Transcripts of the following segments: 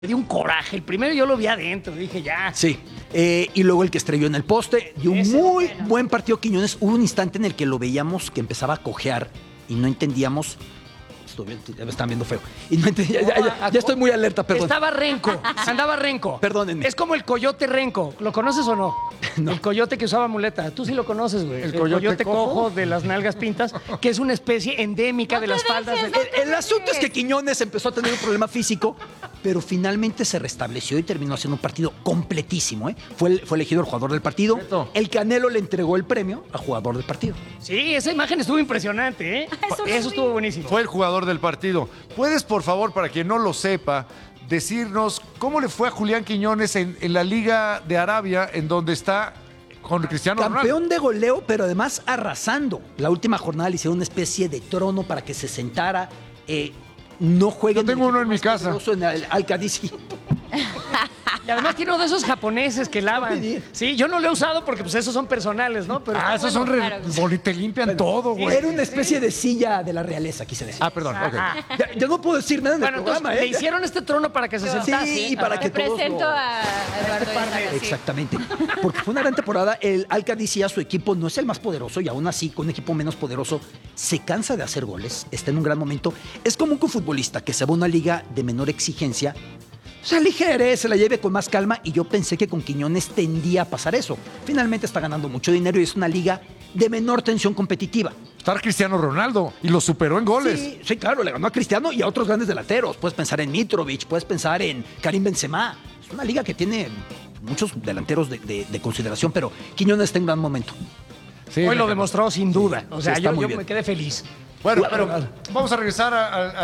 Me dio un coraje. El primero yo lo vi adentro, dije ya. Sí. Y luego el que estrelló en el poste. Y un muy buen partido Quiñones. Hubo un instante en el que lo veíamos que empezaba a cojear y no entendíamos. Ya me están viendo feo. Y no entendía, ya estoy muy alerta, perdón. Estaba renco, andaba renco. Perdónenme. Es como el coyote renco. ¿Lo conoces o no? No. El coyote que usaba muleta. Tú sí lo conoces, güey. El coyote cojo de las nalgas pintas, que es una especie endémica de las faldas. El asunto es que Quiñones empezó a tener un problema físico, pero finalmente se restableció y terminó haciendo un partido completísimo. Fue elegido el jugador del partido. Cierto. El Canelo le entregó el premio a jugador del partido. Sí, esa imagen estuvo impresionante, ¿eh? Eso estuvo buenísimo. Fue el jugador del partido. ¿Puedes, por favor, para quien no lo sepa, decirnos cómo le fue a Julián Quiñones en la Liga de Arabia, en donde está con Cristiano Ronaldo? Campeón de goleo, pero además arrasando. La última jornada le hicieron una especie de trono para que se sentara. No jueguen. Yo tengo uno en mi casa. En el Al-Qadisi. Y además tiene uno de esos japoneses que lavan. Sí, yo no lo he usado porque pues esos son personales, ¿no? Pero Esos son te limpian todo, güey. Era una especie de silla de la realeza, quise decir. Perdón, ok. Ya no puedo decir nada en el Bueno, programa, entonces, le hicieron este trono para que se sentase. Sí, y para que todos Presento lo- a Eduardo Isaac, sí. Exactamente. Porque fue una gran temporada. El Al-Qadisi, su equipo, no es el más poderoso y aún así, con un equipo menos poderoso, se cansa de hacer goles, está en un gran momento. Es como un futbolista que se va a una liga de menor exigencia, se aligere, se la lleve con más calma, y yo pensé que con Quiñones tendía a pasar eso. Finalmente está ganando mucho dinero y es una liga de menor tensión competitiva. Está Cristiano Ronaldo y lo superó en goles. Sí, claro, le ganó a Cristiano y a otros grandes delanteros. Puedes pensar en Mitrovic, puedes pensar en Karim Benzema. Es una liga que tiene muchos delanteros de consideración, pero Quiñones está en gran momento. Sí, Hoy me lo encantó. demostró sin duda. O sea, Sí, está yo muy bien. me quedé feliz. Bueno, pero vamos a regresar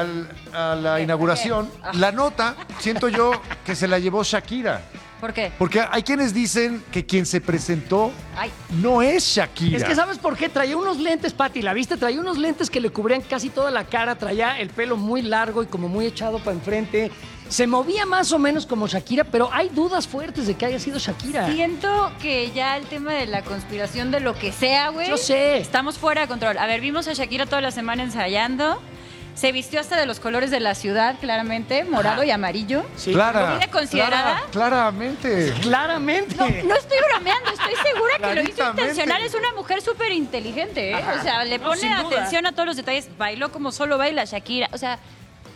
a la inauguración. La nota, siento yo, que se la llevó Shakira. ¿Por qué? Porque hay quienes dicen que quien se presentó Ay. no es Shakira. Es que ¿sabes por qué? Traía unos lentes, Pati, ¿la viste? Traía unos lentes que le cubrían casi toda la cara, traía el pelo muy largo y como muy echado para enfrente. Se movía más o menos como Shakira, pero hay dudas fuertes de que haya sido Shakira. Siento que ya el tema de la conspiración de lo que sea, güey. Yo sé. Estamos fuera de control. A ver, vimos a Shakira toda la semana ensayando. Se vistió hasta de los colores de la ciudad, claramente, morado y amarillo. Sí, Clara. ¿Vida considerada? Claramente. claramente. No estoy bromeando, estoy segura que lo hizo Claritamente. intencional. Es una mujer súper inteligente, ¿eh? O sea, le No, pone sin duda. atención a todos los detalles. Bailó como solo baila Shakira. O sea,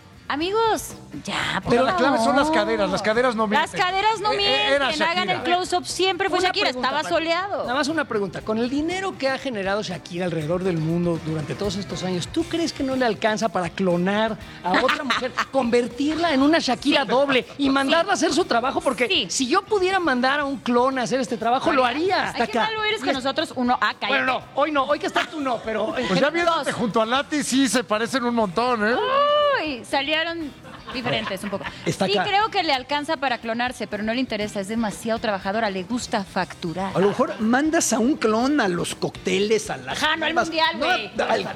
amigos, ya, por Pero la clave son las favor. caderas. Las caderas no mienten. Las caderas no Era mienten, hagan Shakira. el close-up. Siempre fue Una Shakira, pregunta, estaba Pati. soleado. Nada más una pregunta. Con el dinero que ha generado Shakira alrededor del mundo durante todos estos años, ¿tú crees que no le alcanza para clonar a otra mujer, convertirla en una Shakira doble y mandarla a hacer su trabajo? Porque Sí. si yo pudiera mandar a un clon a hacer este trabajo, lo haría. Ay, qué malo eres con nosotros. Uno, cállate. Bueno, no, hoy no, hoy que estás tú no, pero... Pues ya viéndote junto a Lati, sí se parecen un montón, ¿eh? Uy, salieron diferentes un poco. Está Sí acá. creo que le alcanza para clonarse, pero no le interesa, es demasiado trabajadora, le gusta facturar. A lo mejor mandas a un clon a los cócteles, a las... Ajá, no al mundial, güey.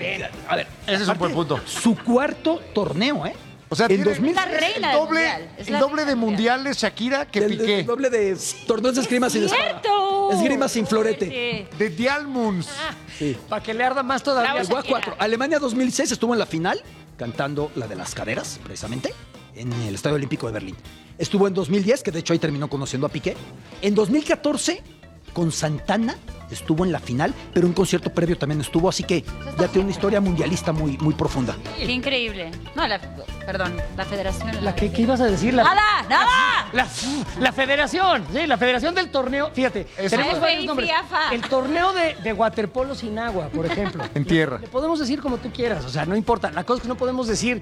A ver, Ese es un buen punto. Su cuarto torneo, ¿eh? O sea, en tiene 2000, Es la reina el del doble, mundial. Es el la doble reina de del mundial. mundiales Shakira que el Piqué. doble de torneos de esgrima sin espada. ¡Cierto! Esgrima sin florete. Sí. De Dialmunds. Para que le arda más todavía. Bravo, Jugó a Shakira. 4. Alemania 2006 estuvo en la final, cantando la de las caderas, precisamente, en el Estadio Olímpico de Berlín. Estuvo en 2010, que de hecho ahí terminó conociendo a Piqué. En 2014, con Santana, estuvo en la final, pero un concierto previo también estuvo, así que ya tiene una historia mundialista muy, muy profunda. Qué increíble. No, perdón, la federación. ¿Qué ibas a decir? ¡Nada! La federación, sí, la federación del torneo. Fíjate, tenemos Ay, varios nombres. FIAFA. El torneo de waterpolo sin agua, por ejemplo. En tierra. Le podemos decir como tú quieras, o sea, no importa. La cosa es que no podemos decir.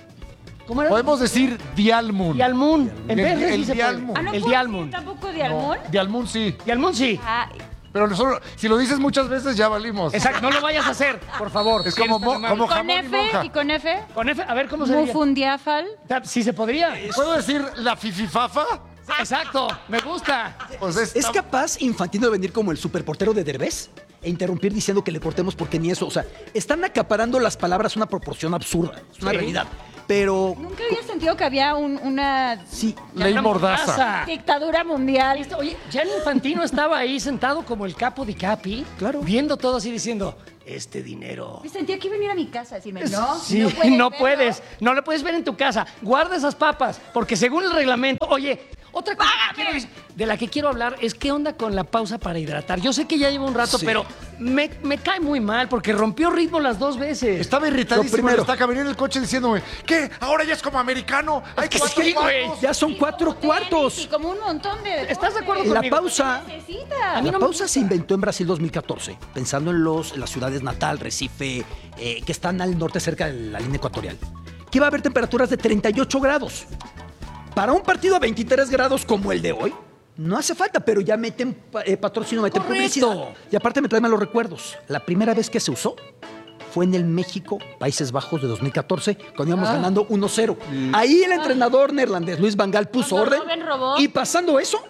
¿Cómo era? Podemos decir Dialmun. Dialmun. En vez de El sí se puede. Dialmun. Ah, ¿no El puedo Dialmun. decir tampoco de Almón? Dialmun sí. Dialmun sí. Ah, Pero si lo dices muchas veces ya valimos. Exacto, no lo vayas a hacer, por favor. Es Si eres como, tan amable. como con jamón y F monja. y con F. Con F, a ver cómo se diría. Mufundiafal. Sí se podría. ¿Puedo decir la fififafa? Exacto, me gusta. Pues ¿Es capaz Infantino de venir como el superportero de Derbez e interrumpir diciendo que le cortemos porque ni eso? O sea, están acaparando las palabras a una proporción absurda. Es una Sí. realidad. pero Nunca había sentido que había una sí. Ley mordaza. Pasa. dictadura mundial. Oye, Gianni Infantino estaba ahí sentado como el capo di capi, Claro. viendo todo así diciendo, este dinero. Me sentía que iba a venir a mi casa a decirme, no, Sí, no puedes verlo. no lo puedes ver en tu casa. Guarda esas papas, porque según el reglamento, oye, otra cosa de la que quiero hablar es qué onda con la pausa para hidratar. Yo sé que ya lleva un rato, Sí. pero me cae muy mal porque rompió ritmo las 2 veces. Estaba Lo irritadísimo primero. el Estaca, venía en el coche diciéndome, ¿qué? ¿Ahora ya es como americano? Hay que cuatro sí, güey. cuartos. Ya son 4 cuartos. Y como un montón de deportes. ¿Estás de acuerdo La conmigo? pausa, Necesita. A mí la no me- pausa se inventó en Brasil 2014, pensando en las ciudades Natal, Recife, que están al norte cerca de la línea ecuatorial. Que iba a haber temperaturas de 38 grados. Para un partido a 23 grados como el de hoy, no hace falta, pero ya meten patrocinio, meten Correcto. publicidad. Y aparte me traen malos recuerdos. La primera vez que se usó fue en el México, Países Bajos de 2014, cuando íbamos ganando 1-0. Ahí el entrenador neerlandés Luis Van Gaal puso Cuando orden. Robben robó. Y pasando eso,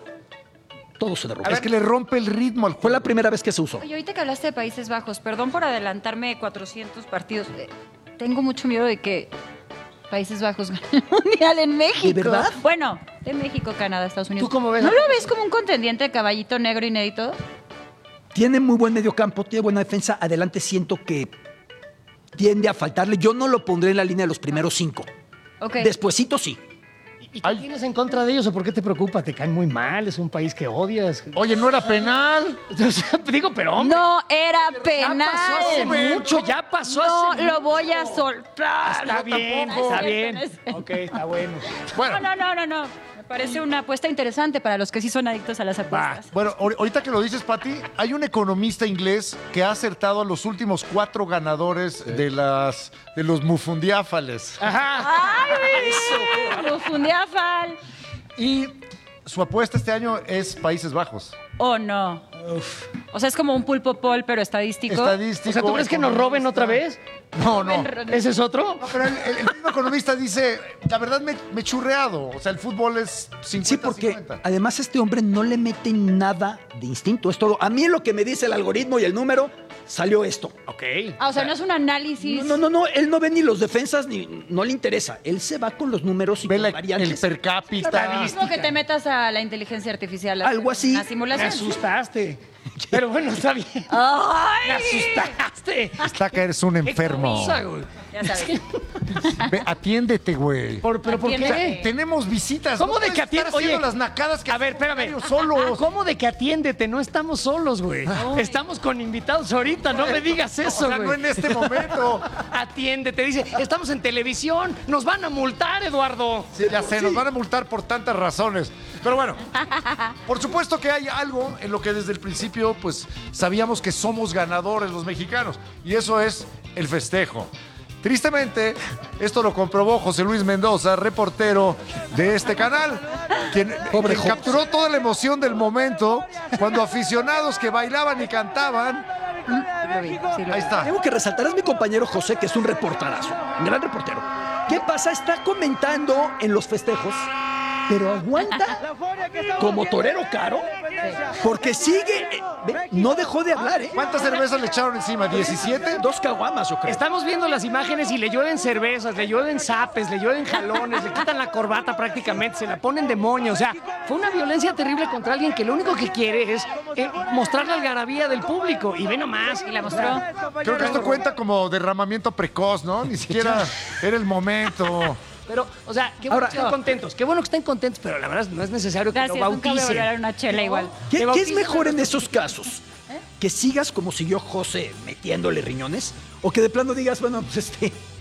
todo se derrumbó. Es que le rompe el ritmo al Fue juego. la primera vez que se usó. Oye, ahorita que hablaste de Países Bajos, perdón por adelantarme 400 partidos. Tengo mucho miedo de que Países Bajos gane el Mundial en México. ¿De verdad? Bueno, de México, Canadá, Estados Unidos. ¿Tú cómo ves? ¿No lo ves como un contendiente de caballito negro inédito? Tiene muy buen mediocampo, tiene buena defensa. Adelante siento que tiende a faltarle. Yo no lo pondré en la línea de los primeros 5. Ok. Despuesito sí. ¿Y qué tienes en contra de ellos o por qué te preocupa? Te caen muy mal, es un país que odias. Oye, ¿no era penal? O sea, digo, pero hombre. No era Ya penal. pasó hace mucho, ya pasó No hace lo voy a soltar. Está bien, tampoco. está bien. No es cierto. Ok, está bueno. Bueno, No. Me parece una apuesta interesante para los que sí son adictos a las apuestas. bueno, ahorita que lo dices, Pati, hay un economista inglés que ha acertado a los últimos 4 ganadores de los mufundiáfales. Ajá. ¡Ay, Lufundiafal! Y su apuesta este año es Países Bajos. ¿O no? O sea, es como un pulpo pol, pero estadístico. Estadístico. O sea, ¿tú crees que nos roben otra vez? No. ¿Ese es otro? No, pero el mismo economista dice, la verdad me he churreado. O sea, el fútbol es 50-50. Sí, porque además este hombre no le mete nada de instinto. Es todo. A mí lo que me dice el algoritmo y el número, salió esto. Ok. O sea, no es un análisis. No. Él no ve ni los defensas ni no le interesa. Él se va con los números y Ve con el variantes. per cápita. Es como que te metas a la inteligencia artificial. a Algo hacer así. Una Me simulación. asustaste. Pero bueno, está bien. Me ¡Ay! asustaste. Está que eres un Qué enfermo. cosa, güey. Ya sabes. Ve, atiéndete, güey. ¿Pero por Atiéndete. qué? Tenemos visitas. ¿Cómo No de puedes que estar atiende? haciendo Oye, las nacadas que a ver, espérame. ellos solos. ¿Cómo de que atiéndete? No estamos solos, güey. Estamos con invitados ahorita. No me digas eso, O sea, güey. no en este momento. Atiéndete. Dice, estamos en televisión. Nos van a multar, Eduardo. Ya sé, nos van a multar por tantas razones. Pero bueno, por supuesto que hay algo en lo que desde el principio, pues, sabíamos que somos ganadores los mexicanos. Y eso es el festejo. Tristemente, esto lo comprobó José Luis Mendoza, reportero de este canal, quien José. capturó toda la emoción del momento cuando aficionados que bailaban y cantaban. Lo vi, sí lo vi. Ahí está. Tengo que resaltar, es mi compañero José, que es un reporterazo, un gran reportero. ¿Qué pasa? Está comentando en los festejos, pero aguanta como torero caro, porque sigue, no dejó de hablar, ¿eh? ¿Cuántas cervezas le echaron encima? ¿17? 2 caguamas, yo creo. Estamos viendo las imágenes y le llueven cervezas, le llueven zapes, le llueven jalones, le quitan la corbata prácticamente, se la ponen de moño. O sea, fue una violencia terrible contra alguien que lo único que quiere es mostrar la algarabía del público. Y ve nomás. Y la mostró. Creo que esto cuenta como derramamiento precoz, ¿no? Ni siquiera era el momento. Pero, o sea, qué bueno Ahora- que estén contentos. Qué bueno que estén contentos, pero la verdad no es necesario que Gracias, lo nunca voy a volver a bauticen. una chela igual. ¿Qué es bauticen mejor a en los- esos casos? ¿Que sigas como siguió José metiéndole riñones? ¿O que de plano digas, bueno, pues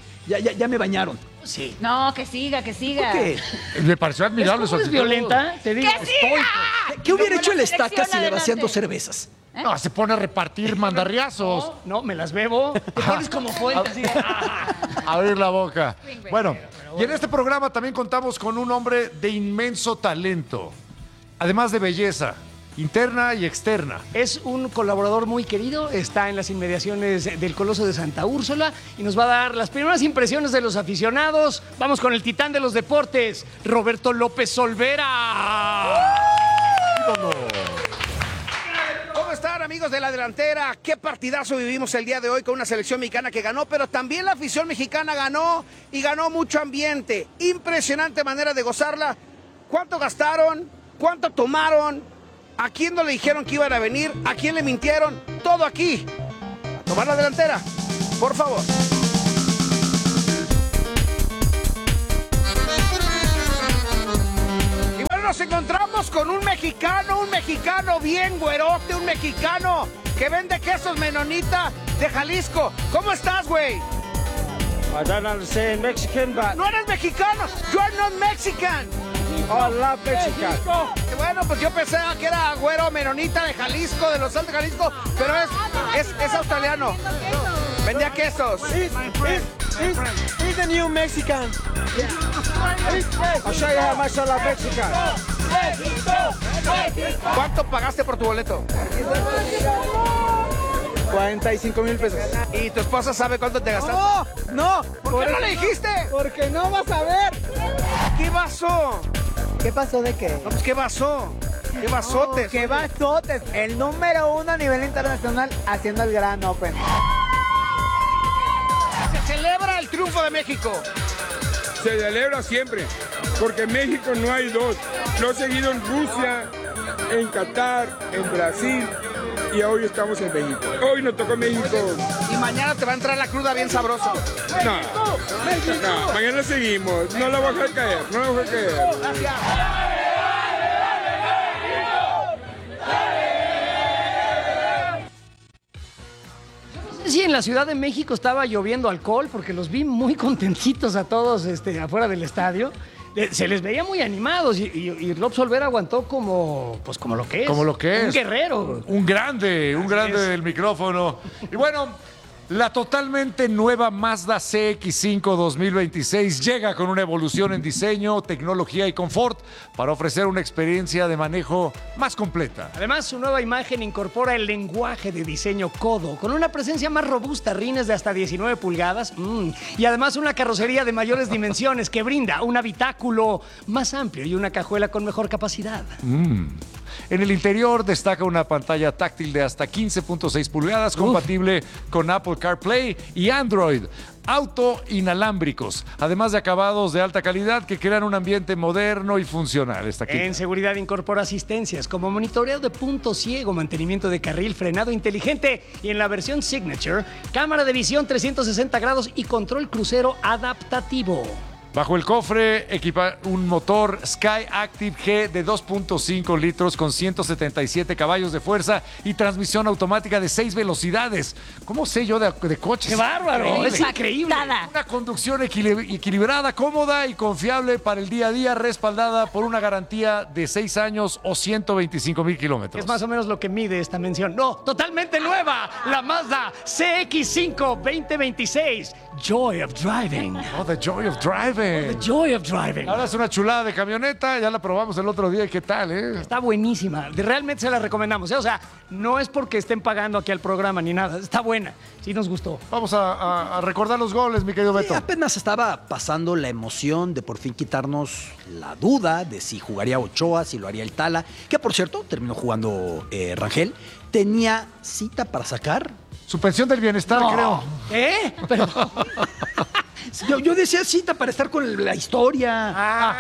ya me bañaron? Sí. No, que siga, que siga. ¿Qué? Me pareció admirable ¿Es su actitud. violenta? Te digo. ¡Que siga! ¿Qué hubiera Como hecho la el estaca selección si le adelante. vaciando cervezas? No, se pone a repartir mandarriazos. No, me las bebo. Te pones como fuente así. Abrir la boca. Bueno, y en este programa también contamos con un hombre de inmenso talento, además de belleza, interna y externa. Es un colaborador muy querido, está en las inmediaciones del Coloso de Santa Úrsula y nos va a dar las primeras impresiones de los aficionados. Vamos con el titán de los deportes, Roberto López Olvera. ¿Cómo están, amigos de la delantera? Qué partidazo vivimos el día de hoy con una selección mexicana que ganó, pero también la afición mexicana ganó y ganó mucho ambiente. Impresionante manera de gozarla. ¿Cuánto gastaron? ¿Cuánto tomaron? ¿A quién no le dijeron que iban a venir? ¿A quién le mintieron? Todo aquí. A tomar la delantera, por favor. Y bueno, nos encontramos con un mexicano bien güerote, un mexicano que vende quesos menonita de Jalisco. ¿Cómo estás, güey? I don't understand Mexican, but No eres mexicano. You are not Mexican. I love Mexican. Bueno, pues yo pensé que era güero menonita de Jalisco, de los Altos de Jalisco, pero es australiano. Vendía quesos. He's the new Mexican. I'll show you how much I love Mexican. ¿Cuánto pagaste por tu boleto? 45,000 pesos. ¿Y tu esposa sabe cuánto te gastaste? No. ¿Por qué no le dijiste? Porque no vas a ver. ¿Qué pasó? ¿Qué pasó de qué? No, pues ¿qué pasó? ¿Qué basotes? ¿Qué basotes? El número 1 a nivel internacional haciendo el Gran Open. Se celebra el triunfo de México. Se celebra siempre, porque en México no hay dos. Lo he seguido en Rusia, en Qatar, en Brasil y hoy estamos en México. Hoy nos tocó México. Y mañana te va a entrar la cruda bien sabroso. No, mañana seguimos. No la voy a dejar caer, no la voy a dejar caer. Gracias. Sí, en la Ciudad de México estaba lloviendo alcohol porque los vi muy contentitos a todos afuera del estadio. Se les veía muy animados y Lobs Olvera aguantó como lo que es. Como lo que es. Un guerrero. Un grande es. del micrófono. Y bueno, la totalmente nueva Mazda CX-5 2026 llega con una evolución en diseño, tecnología y confort para ofrecer una experiencia de manejo más completa. Además, su nueva imagen incorpora el lenguaje de diseño Kodo, con una presencia más robusta, rines de hasta 19 pulgadas, y además una carrocería de mayores dimensiones que brinda un habitáculo más amplio y una cajuela con mejor capacidad. En el interior destaca una pantalla táctil de hasta 15.6 pulgadas, compatible con Apple CarPlay y Android. Auto inalámbricos, además de acabados de alta calidad que crean un ambiente moderno y funcional. Está aquí. En seguridad incorpora asistencias como monitoreo de punto ciego, mantenimiento de carril, frenado inteligente y en la versión Signature, cámara de visión 360 grados y control crucero adaptativo. Bajo el cofre equipa un motor Sky Active G de 2.5 litros con 177 caballos de fuerza y transmisión automática de 6 velocidades. ¿Cómo sé yo de coches? ¡Qué bárbaro! Increíble. Es increíble. Una conducción equilibrada, cómoda y confiable para el día a día, respaldada por una garantía de 6 años o 125,000 kilómetros. Es más o menos lo que mide esta mención. No, totalmente nueva, la Mazda CX-5 2026. Joy of Driving. Oh, the joy of driving. The Joy of Driving. Ahora es una chulada de camioneta, ya la probamos el otro día, ¿qué tal, Está buenísima, realmente se la recomendamos, O sea, no es porque estén pagando aquí al programa ni nada, está buena, sí nos gustó. Vamos a recordar los goles, mi querido Beto. Apenas estaba pasando la emoción de por fin quitarnos la duda de si jugaría Ochoa, si lo haría el Tala, que por cierto terminó jugando Rangel. Tenía cita para sacar. Su pensión del bienestar, creo. Perdón. Yo decía cita para estar con la historia.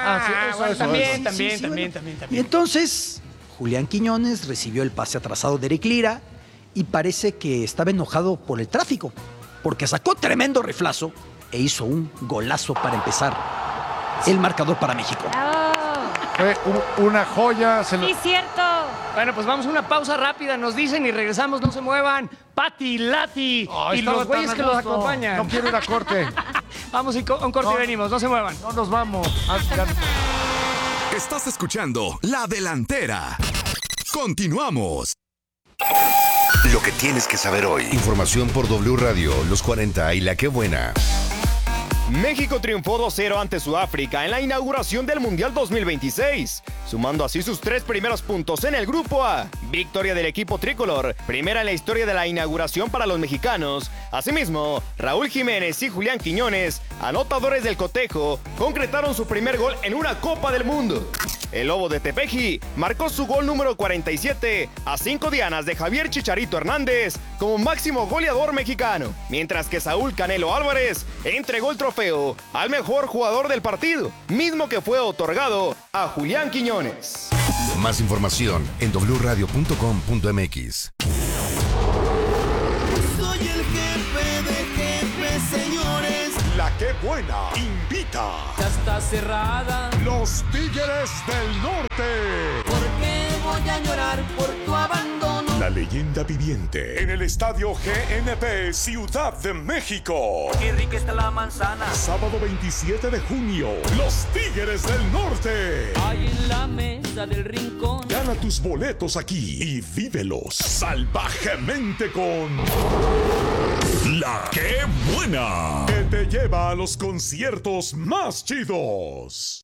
También. Y entonces, Julián Quiñones recibió el pase atrasado de Eric Lira y parece que estaba enojado por el tráfico, porque sacó tremendo riflazo e hizo un golazo para empezar el marcador para México. Fue una joya. Sí, cierto. Bueno, pues vamos a una pausa rápida, nos dicen y regresamos, no se muevan. Pati, Lati y los güeyes que los acompañan. No quiero ir a corte. Vamos a un corte y venimos, no se muevan. No nos vamos. Estás escuchando La Delantera. Continuamos. Lo que tienes que saber hoy. Información por W Radio, los 40 y La Qué Buena. México triunfó 2-0 ante Sudáfrica en la inauguración del Mundial 2026. sumando así sus 3 primeros puntos en el Grupo A. Victoria del equipo tricolor, primera en la historia de la inauguración para los mexicanos. Asimismo, Raúl Jiménez y Julián Quiñones, anotadores del cotejo, concretaron su primer gol en una Copa del Mundo. El Lobo de Tepeji marcó su gol número 47 a 5 dianas de Javier Chicharito Hernández como máximo goleador mexicano, mientras que Saúl Canelo Álvarez entregó el trofeo al mejor jugador del partido, mismo que fue otorgado a Julián Quiñones. Más información en wradio.com.mx. Soy el jefe de jefes, señores. La que buena invita. Ya está cerrada. Los Tigres del Norte. ¿Por qué voy a llorar por tu abandono? La leyenda viviente en el Estadio GNP Ciudad de México. Qué rica está la manzana. Sábado 27 de junio. Los Tigres del Norte. Ahí en la mesa del rincón. Gana tus boletos aquí y vívelos salvajemente con La que buena, que te lleva a los conciertos más chidos.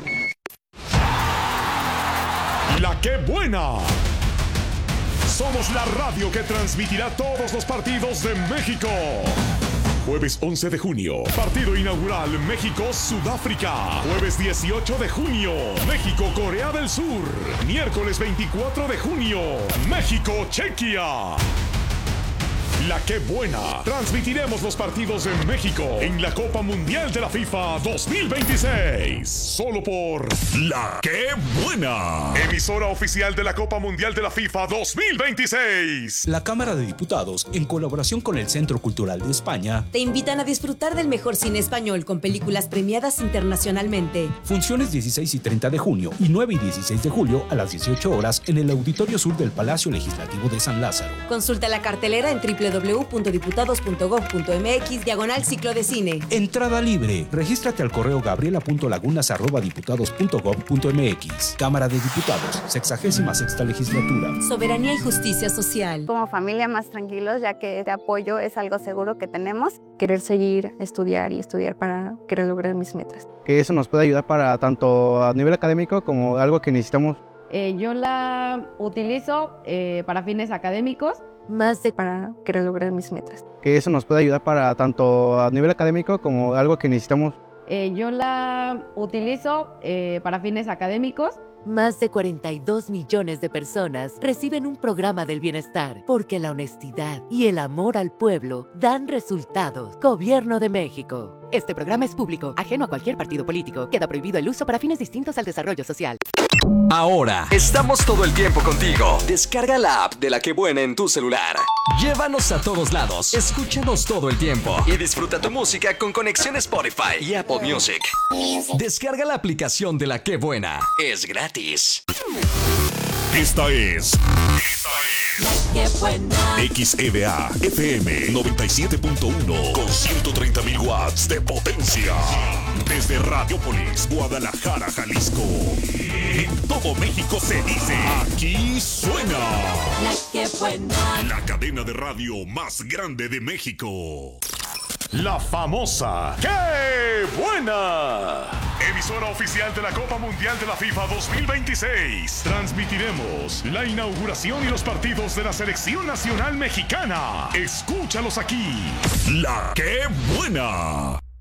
La que buena. Somos la radio que transmitirá todos los partidos de México. Jueves 11 de junio, partido inaugural México-Sudáfrica. Jueves 18 de junio, México-Corea del Sur. Miércoles 24 de junio, México-Chequia. La que buena. Transmitiremos los partidos de México en la Copa Mundial de la FIFA 2026. Solo por La que buena. Emisora oficial de la Copa Mundial de la FIFA 2026. La Cámara de Diputados, en colaboración con el Centro Cultural de España, te invitan a disfrutar del mejor cine español con películas premiadas internacionalmente. Funciones 16 y 30 de junio y 9 y 16 de julio a las 18 horas en el Auditorio Sur del Palacio Legislativo de San Lázaro. Consulta la cartelera en www.diputados.gov.mx/ciclo de cine. Entrada libre. Regístrate al correo gabriela.lagunas@diputados.gov.mx. Cámara de Diputados, 66ª legislatura. Soberanía y justicia social. Como familia más tranquilos, ya que este apoyo es algo seguro que tenemos. Querer seguir, estudiar para querer lograr mis metas. Que eso nos puede ayudar para tanto a nivel académico como algo que necesitamos. Yo la utilizo para fines académicos. Para querer lograr mis metas. Que eso nos puede ayudar para tanto a nivel académico como algo que necesitamos. Yo la utilizo para fines académicos. Más de 42 millones de personas reciben un programa del bienestar porque la honestidad y el amor al pueblo dan resultados. Gobierno de México. Este programa es público, ajeno a cualquier partido político. Queda prohibido el uso para fines distintos al desarrollo social. Ahora, estamos todo el tiempo contigo. Descarga la app de La que buena en tu celular. Llévanos a todos lados, escúchanos todo el tiempo y disfruta tu música con conexión Spotify y Apple Music. Descarga la aplicación de La que buena. Es gratis. Esta es La que buena. XEDA FM 97.1 con 130,000 watts de potencia. Desde Radiopolis, Guadalajara, Jalisco. En todo México se dice, aquí suena La que buena. La cadena de radio más grande de México. La famosa ¡Qué buena! Emisora oficial de la Copa Mundial de la FIFA 2026. Transmitiremos la inauguración y los partidos de la Selección Nacional Mexicana. Escúchalos aquí. La ¡Qué buena!